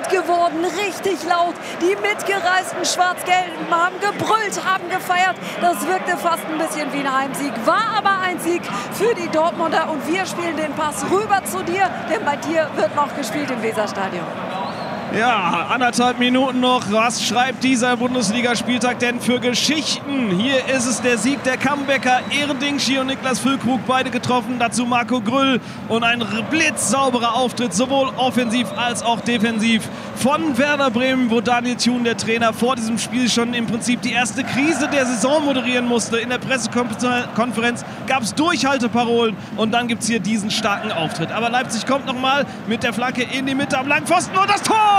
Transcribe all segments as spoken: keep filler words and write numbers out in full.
laut geworden, richtig laut. Die mitgereisten Schwarz-Gelben haben gebrüllt, haben gefeiert. Das wirkte fast ein bisschen wie ein Heimsieg, war aber ein Sieg für die Dortmunder. Und wir spielen den Pass rüber zu dir, denn bei dir wird noch gespielt im Weserstadion. Ja, anderthalb Minuten noch. Was schreibt dieser Bundesligaspieltag denn für Geschichten? Hier ist es der Sieg der Comebacker. Ehrendingshi und Niklas Füllkrug beide getroffen. Dazu Marco Grüll und ein blitzsauberer Auftritt, sowohl offensiv als auch defensiv von Werder Bremen, wo Daniel Thun, der Trainer, vor diesem Spiel schon im Prinzip die erste Krise der Saison moderieren musste. In der Pressekonferenz gab es Durchhalteparolen und dann gibt es hier diesen starken Auftritt. Aber Leipzig kommt nochmal mit der Flanke in die Mitte am langen Pfosten und das Tor!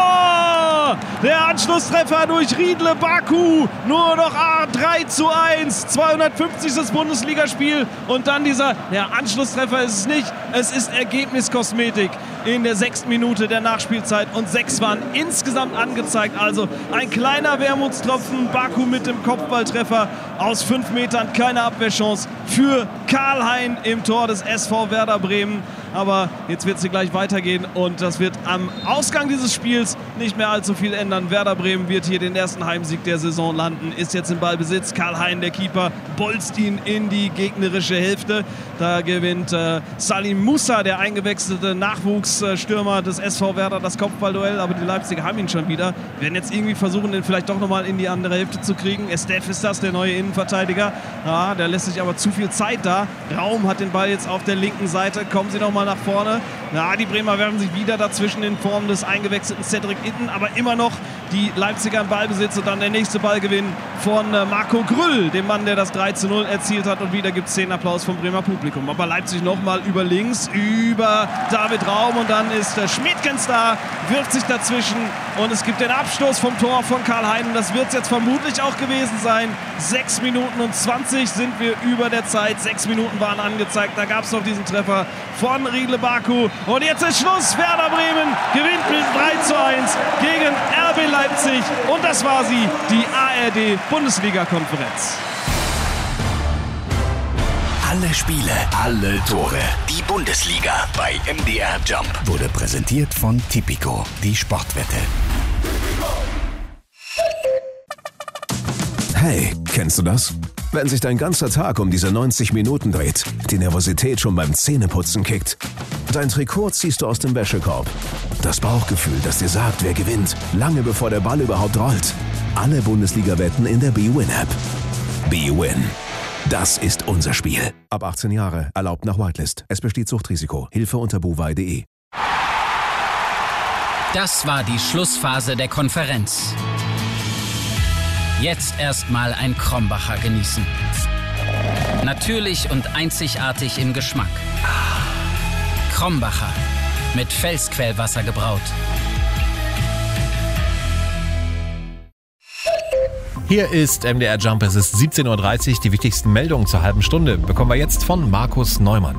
Der Anschlusstreffer durch Riedle Baku. Nur noch drei zu eins. zweihundertfünfzigstes Bundesligaspiel. Und dann dieser, ja, Anschlusstreffer ist es nicht. Es ist Ergebniskosmetik in der sechsten Minute der Nachspielzeit. Und sechs waren insgesamt angezeigt. Also ein kleiner Wermutstropfen. Baku mit dem Kopfballtreffer aus fünf Metern. Keine Abwehrchance für Karl-Hein im Tor des S V Werder Bremen. Aber jetzt wird es hier gleich weitergehen und das wird am Ausgang dieses Spiels nicht mehr allzu viel ändern. Werder Bremen wird hier den ersten Heimsieg der Saison landen, ist jetzt im Ballbesitz. Karl-Hein, der Keeper, bolzt ihn in die gegnerische Hälfte. Da gewinnt äh, Salim Musa, der eingewechselte Nachwuchsstürmer des S V Werder, das Kopfballduell. Aber die Leipziger haben ihn schon wieder. Werden jetzt irgendwie versuchen, den vielleicht doch nochmal in die andere Hälfte zu kriegen. Estef ist das, der neue Innenverteidiger. Ja, der lässt sich aber zu viel Zeit da. Raum hat den Ball jetzt auf der linken Seite. Kommen sie nochmal nach vorne. Ja, die Bremer werfen sich wieder dazwischen in Form des eingewechselten Cedric Itten, aber immer noch die Leipziger im Ballbesitz und dann der nächste Ballgewinn von äh, Marco Grüll, dem Mann, der das drei zu null erzielt hat, und wieder gibt es den Applaus vom Bremer Publikum. Aber Leipzig nochmal über links, über David Raum und dann ist äh, Schmidtgens da, wirft sich dazwischen und es gibt den Abstoß vom Tor von Karl-Hein. Das wird es jetzt vermutlich auch gewesen sein. sechs Minuten und zwanzig sind wir über der Zeit. sechs Minuten waren angezeigt. Da gab es noch diesen Treffer von Riedle Baku. Und jetzt ist Schluss. Werder Bremen gewinnt mit drei zu eins gegen R B Leipzig. Und das war sie, die A R D-Bundesliga-Konferenz. Alle Spiele, alle Tore. Die Bundesliga bei M D R Jump wurde präsentiert von Tipico, die Sportwette. Hey, kennst du das? Wenn sich dein ganzer Tag um diese neunzig Minuten dreht, die Nervosität schon beim Zähneputzen kickt, dein Trikot ziehst du aus dem Wäschekorb. Das Bauchgefühl, das dir sagt, wer gewinnt, lange bevor der Ball überhaupt rollt. Alle Bundesliga-Wetten in der B-Win-App. B-Win. Das ist unser Spiel. Ab achtzehn Jahre, erlaubt nach Whitelist. Es besteht Suchtrisiko. Hilfe unter buwei punkt de. Das war die Schlussphase der Konferenz. Jetzt erstmal ein Krombacher genießen. Natürlich und einzigartig im Geschmack. Krombacher, mit Felsquellwasser gebraut. Hier ist M D R Jump, es ist siebzehn Uhr dreißig, die wichtigsten Meldungen zur halben Stunde bekommen wir jetzt von Markus Neumann.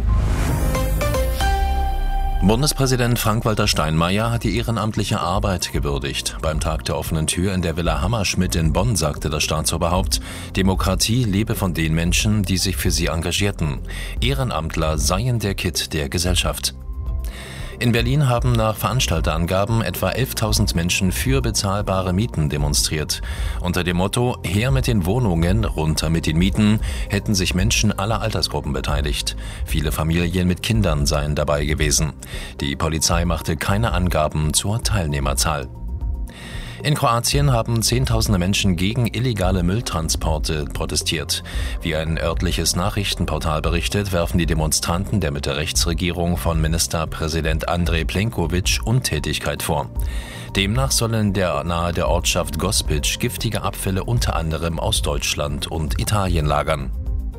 Bundespräsident Frank-Walter Steinmeier hat die ehrenamtliche Arbeit gewürdigt. Beim Tag der offenen Tür in der Villa Hammerschmidt in Bonn sagte das Staatsoberhaupt, Demokratie lebe von den Menschen, die sich für sie engagierten. Ehrenamtler seien der Kitt der Gesellschaft. In Berlin haben nach Veranstalterangaben etwa elftausend Menschen für bezahlbare Mieten demonstriert. Unter dem Motto »Her mit den Wohnungen, runter mit den Mieten« hätten sich Menschen aller Altersgruppen beteiligt. Viele Familien mit Kindern seien dabei gewesen. Die Polizei machte keine Angaben zur Teilnehmerzahl. In Kroatien haben Zehntausende Menschen gegen illegale Mülltransporte protestiert. Wie ein örtliches Nachrichtenportal berichtet, werfen die Demonstranten der Mitte-Rechts-Regierung von Ministerpräsident Andrej Plenković Untätigkeit vor. Demnach sollen der, nahe der Ortschaft Gospić giftige Abfälle unter anderem aus Deutschland und Italien lagern.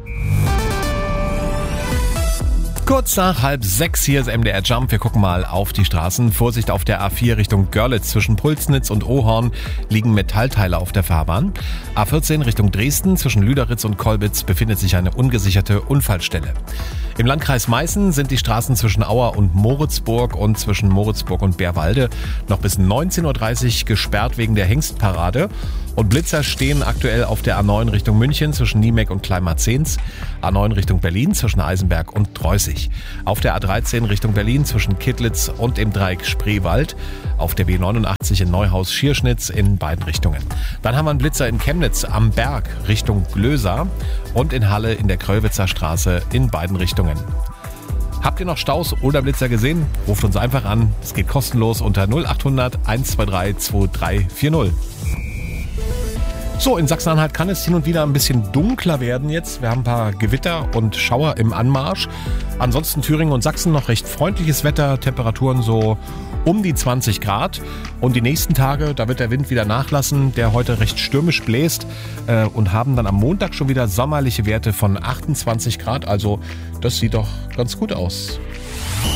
Kurz nach halb sechs, hier ist M D R Jump. Wir gucken mal auf die Straßen. Vorsicht auf der A vier Richtung Görlitz. Zwischen Pulsnitz und Ohorn liegen Metallteile auf der Fahrbahn. A vierzehn Richtung Dresden. Zwischen Lüderitz und Kolbitz befindet sich eine ungesicherte Unfallstelle. Im Landkreis Meißen sind die Straßen zwischen Auer und Moritzburg und zwischen Moritzburg und Bärwalde noch bis neunzehn Uhr dreißig gesperrt wegen der Hengstparade. Und Blitzer stehen aktuell auf der A neun Richtung München zwischen Niemek und Kleinmarzens, A neun Richtung Berlin zwischen Eisenberg und Dreußig, auf der A dreizehn Richtung Berlin zwischen Kittlitz und dem Dreieck Spreewald, auf der B neunundachtzig in Neuhaus-Schierschnitz in beiden Richtungen. Dann haben wir einen Blitzer in Chemnitz am Berg Richtung Glösa und in Halle in der Kröllwitzer Straße in beiden Richtungen. Habt ihr noch Staus oder Blitzer gesehen? Ruft uns einfach an. Es geht kostenlos unter null acht hundert eins zwei drei zwei drei vier null. So, in Sachsen-Anhalt kann es hin und wieder ein bisschen dunkler werden jetzt. Wir haben ein paar Gewitter und Schauer im Anmarsch. Ansonsten Thüringen und Sachsen noch recht freundliches Wetter, Temperaturen so um die zwanzig Grad. Und die nächsten Tage, da wird der Wind wieder nachlassen, der heute recht stürmisch bläst äh, und haben dann am Montag schon wieder sommerliche Werte von achtundzwanzig Grad. Also das sieht doch ganz gut aus.